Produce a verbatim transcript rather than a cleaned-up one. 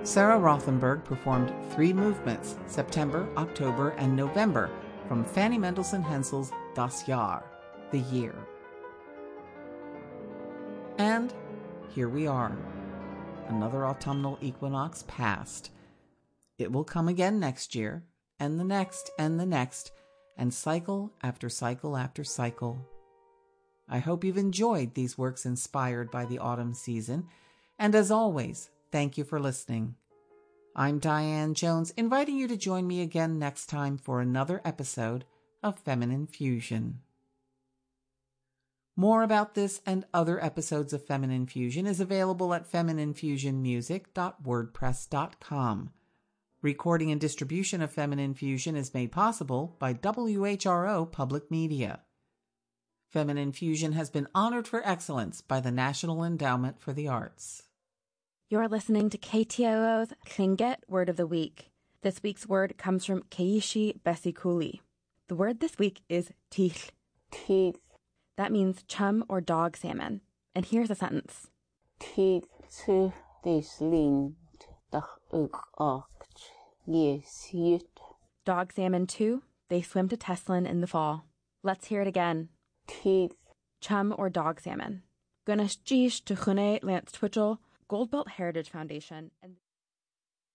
Sarah Rothenberg performed three movements, September, October, and November, from Fanny Mendelssohn Hensel's Das Jahr, the year. And here we are. Another autumnal equinox passed. It will come again next year, and the next, and the next, and cycle after cycle after cycle. I hope you've enjoyed these works inspired by the autumn season, and as always, thank you for listening. I'm Diane Jones, inviting you to join me again next time for another episode of Feminine Fusion. More about this and other episodes of Feminine Fusion is available at feminine fusion music dot wordpress dot com. Recording and distribution of Feminine Fusion is made possible by W H R O Public Media. Feminine Fusion has been honored for excellence by the National Endowment for the Arts. You're listening to K T O O's Tlingit Word of the Week. This week's word comes from Keishi Besikuli. The word this week is teeth. Teeth. That means chum or dog salmon. And here's a sentence. Teeth to this lind dach uk ocht yes yut. Dog salmon too. They swim to Teslin in the fall. Let's hear it again. Teeth. Chum or dog salmon. Gunnest jish to chune Lance Twitchell, Goldbelt Heritage Foundation, and